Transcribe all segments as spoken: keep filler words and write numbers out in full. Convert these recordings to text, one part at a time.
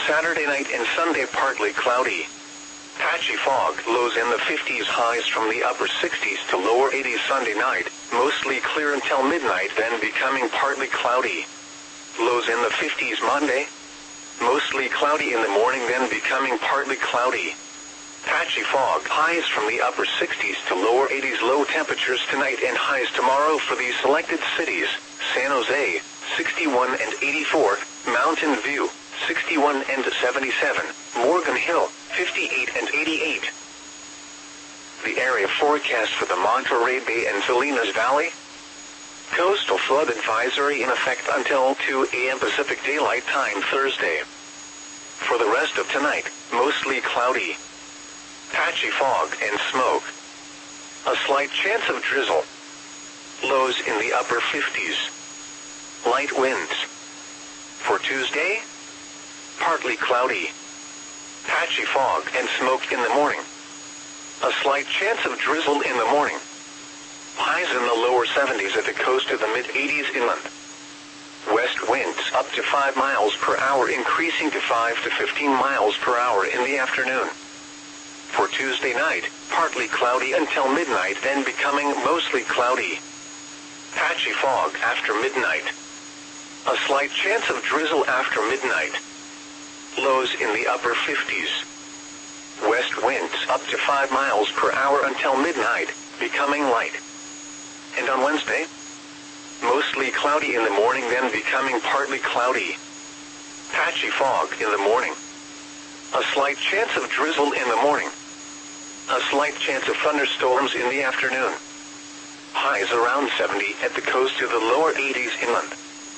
Saturday night and Sunday partly cloudy. Patchy fog, lows in the fifties, highs from the upper sixties to lower eighties Sunday night, mostly clear until midnight, then becoming partly cloudy. Lows in the fifties Monday, mostly cloudy in the morning, then becoming partly cloudy. Patchy fog, highs from the upper sixties to lower eighties, low temperatures tonight and highs tomorrow for these selected cities: San Jose, sixty-one and eighty-four, Mountain View, sixty-one and seventy-seven, Morgan Hill, fifty-eight and eighty-eight. The area forecast for the Monterey Bay and Salinas Valley. Coastal flood advisory in effect until two a m Pacific Daylight Time Thursday. For the rest of tonight, mostly cloudy. Patchy fog and smoke. A slight chance of drizzle. Lows in the upper fifties. Light winds. For Tuesday, partly cloudy. Patchy fog and smoke in the morning. A slight chance of drizzle in the morning. Highs in the lower seventies at the coast to the mid-eighties inland. West winds up to five miles per hour, increasing to five to fifteen miles per hour in the afternoon. For Tuesday night, partly cloudy until midnight, then becoming mostly cloudy. Patchy fog after midnight. A slight chance of drizzle after midnight. Lows in the upper fifties. West winds up to five miles per hour until midnight, becoming light. And on Wednesday, mostly cloudy in the morning, then becoming partly cloudy. Patchy fog in the morning. A slight chance of drizzle in the morning. A slight chance of thunderstorms in the afternoon. Highs around seventy at the coast to the lower eighties inland.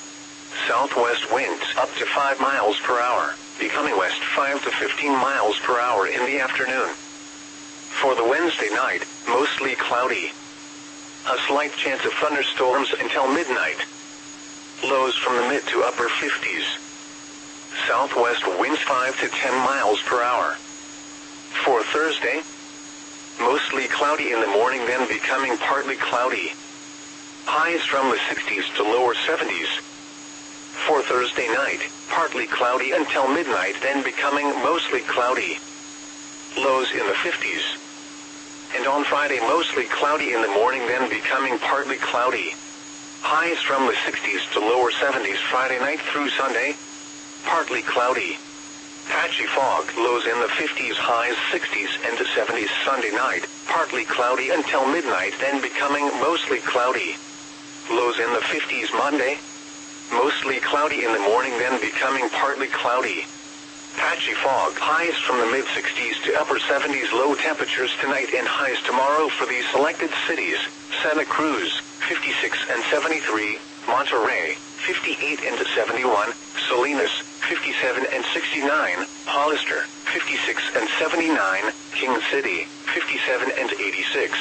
Southwest winds up to five miles per hour, becoming west five to fifteen miles per hour in the afternoon. For the Wednesday night, mostly cloudy. A slight chance of thunderstorms until midnight. Lows from the mid to upper fifties. Southwest winds five to ten miles per hour. For Thursday, mostly cloudy in the morning, then becoming partly cloudy. Highs from the sixties to lower seventies. For Thursday night, partly cloudy until midnight, then becoming mostly cloudy. Lows in the fifties. And on Friday, mostly cloudy in the morning, then becoming partly cloudy. Highs from the sixties to lower seventies Friday night through Sunday. Partly cloudy. Patchy fog, lows in the fifties, highs sixties and seventies Sunday night. Partly cloudy until midnight, then becoming mostly cloudy. Lows in the fifties Monday. Mostly cloudy in the morning, then becoming partly cloudy. Patchy fog, highs from the mid-sixties to upper seventies, low temperatures tonight and highs tomorrow for these selected cities: Santa Cruz, fifty-six and seventy-three, Monterey, fifty-eight and seventy-one, Salinas, fifty-seven and sixty-nine, Hollister, fifty-six and seventy-nine, King City, fifty-seven and eighty-six.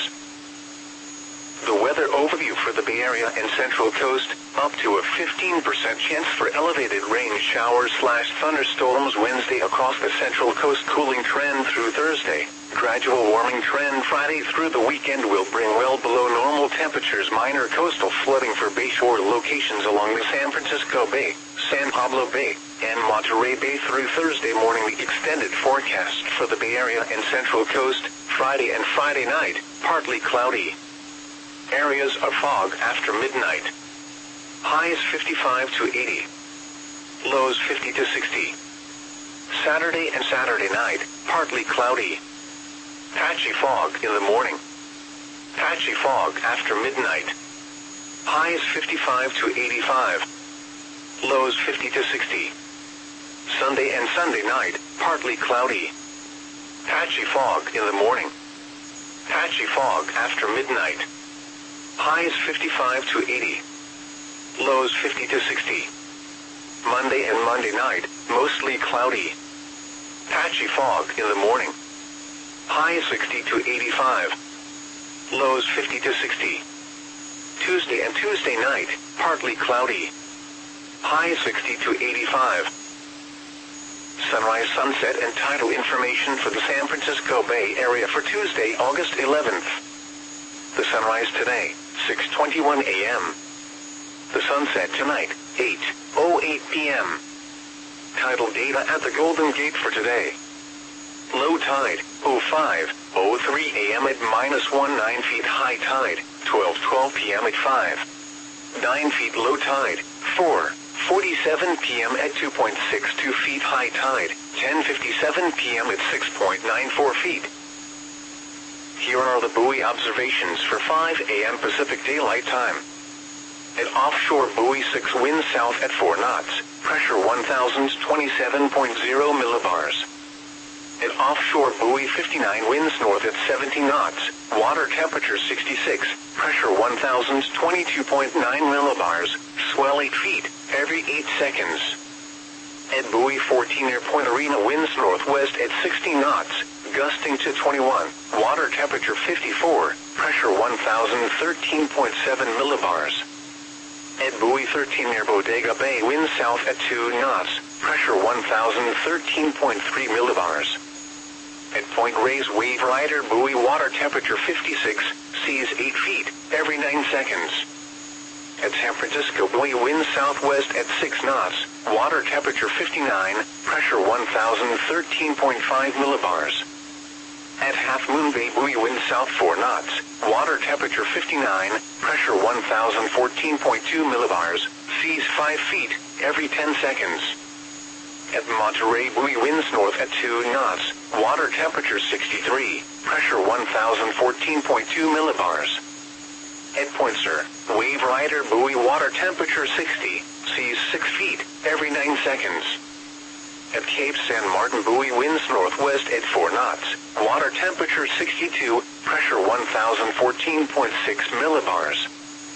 The weather overview for the Bay Area and Central Coast: up to a fifteen percent chance for elevated rain showers slash thunderstorms Wednesday across the Central Coast. Cooling trend through Thursday. Gradual warming trend Friday through the weekend will bring well below normal temperatures. Minor coastal flooding for bayshore locations along the San Francisco Bay, San Pablo Bay, and Monterey Bay through Thursday morning. The extended forecast for the Bay Area and Central Coast: Friday and Friday night, partly cloudy. Areas of fog after midnight. Highs fifty-five to eighty. Lows fifty to sixty. Saturday and Saturday night, partly cloudy. Patchy fog in the morning. Patchy fog after midnight. Highs fifty-five to eighty-five. Lows fifty to sixty. Sunday and Sunday night, partly cloudy. Patchy fog in the morning. Patchy fog after midnight. Highs fifty-five to eighty. Lows fifty to sixty. Monday and Monday night, mostly cloudy. Patchy fog in the morning. Highs sixty to eighty-five. Lows fifty to sixty. Tuesday and Tuesday night, partly cloudy. Highs sixty to eighty-five. Sunrise, sunset, and tidal information for the San Francisco Bay Area for Tuesday, August eleventh. The sunrise today, six twenty-one a m The sunset tonight, eight oh eight p m Tidal data at the Golden Gate for today. Low tide, oh five oh three a m at minus nineteen feet. High tide, twelve twelve p m at five nine feet. Low tide, four forty-seven p m at two point six two feet. High tide, ten fifty-seven p m at six point nine four feet. Here are the buoy observations for five a m Pacific Daylight Time. At offshore buoy six, wind south at four knots, pressure one thousand twenty-seven point zero millibars. At offshore buoy fifty-nine, winds north at seventy knots, water temperature sixty-six, pressure one thousand twenty-two point nine millibars, swell eight feet, every eight seconds. At buoy fourteen, near Point Arena, winds northwest at sixty knots, gusting to twenty-one, water temperature fifty-four, pressure one thousand thirteen point seven millibars. At buoy thirteen, near Bodega Bay, winds south at two knots, pressure one thousand thirteen point three millibars. At Point Reyes, wave rider buoy, water temperature fifty-six, seas eight feet, every nine seconds. At San Francisco buoy, winds southwest at six knots, water temperature fifty-nine, pressure one thousand thirteen point five millibars. At Half Moon Bay buoy, wind south four knots, water temperature fifty-nine, pressure one thousand fourteen point two millibars, seas five feet, every ten seconds. At Monterey buoy, winds north at two knots, water temperature sixty-three, pressure one thousand fourteen point two millibars. At Point Sur, wave rider buoy, water temperature sixty, seas six feet, every nine seconds. At Cape San Martin buoy, winds northwest at four knots, water temperature sixty-two, pressure one thousand fourteen point six millibars.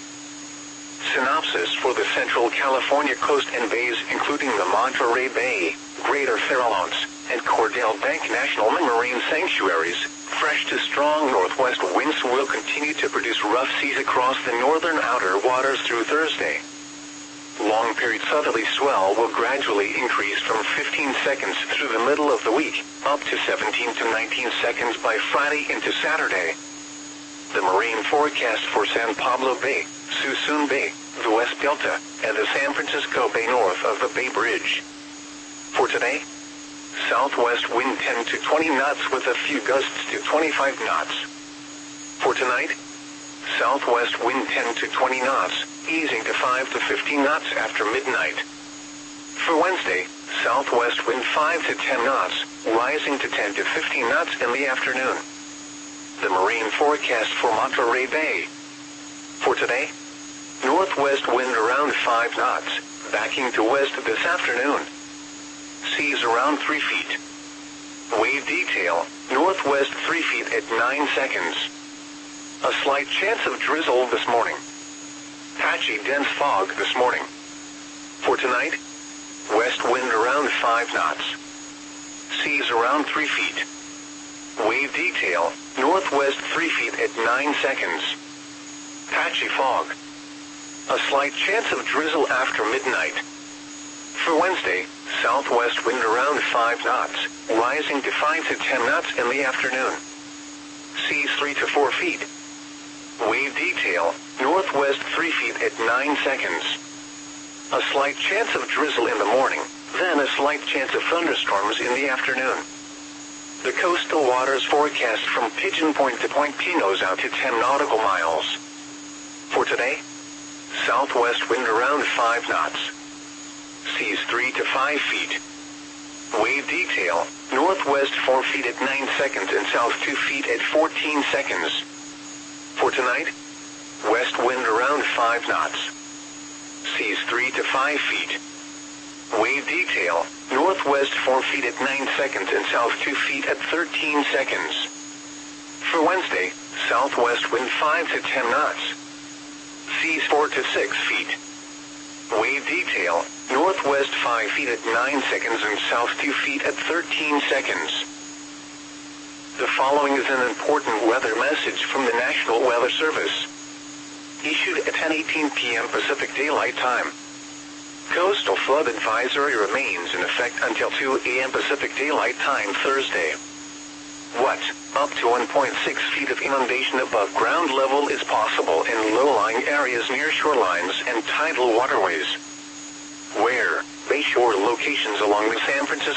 Synopsis for the Central California coast and bays, including the Monterey Bay, Greater Farallones, and Cordell Bank National Marine Sanctuaries. Fresh to strong northwest winds will continue to produce rough seas across the northern outer waters through Thursday. Long-period southerly swell will gradually increase from fifteen seconds through the middle of the week, up to seventeen to nineteen seconds by Friday into Saturday. The marine forecast for San Pablo Bay, Suisun Bay, the West Delta, and the San Francisco Bay north of the Bay Bridge. For today, southwest wind ten to twenty knots with a few gusts to twenty-five knots. For tonight, southwest wind ten to twenty knots, easing to five to fifteen knots after midnight. For Wednesday, southwest wind five to ten knots, rising to ten to fifteen knots in the afternoon. The marine forecast for Monterey Bay. For today, northwest wind around five knots, backing to west this afternoon. Seas around three feet. Wave detail, northwest three feet at nine seconds. A slight chance of drizzle this morning. Patchy dense fog this morning. For tonight, west wind around five knots. Seas around three feet. Wave detail, northwest three feet at nine seconds. Patchy fog. A slight chance of drizzle after midnight. For Wednesday, southwest wind around five knots, rising to five to ten knots in the afternoon. Seas three to four feet. Wave detail, northwest three feet at nine seconds. A slight chance of drizzle in the morning, then a slight chance of thunderstorms in the afternoon. The coastal waters forecast from Pigeon Point to Point Pinos out to ten nautical miles. For today, southwest wind around five knots. Seas three to five feet. Wave detail, northwest four feet at nine seconds and south two feet at fourteen seconds. For tonight, west wind around five knots. Seas three to five feet. Wave detail, northwest four feet at nine seconds and south two feet at thirteen seconds. For Wednesday, southwest wind five to ten knots. Seas four to six feet. Wave detail, northwest five feet at nine seconds and south two feet at thirteen seconds. The following is an important weather message from the National Weather Service. Issued at ten eighteen p m Pacific Daylight Time. Coastal flood advisory remains in effect until two a m Pacific Daylight Time Thursday. What, up to one point six feet of inundation above ground level is possible in low-lying areas near shorelines and tidal waterways. Where, Bayshore locations along the San Francisco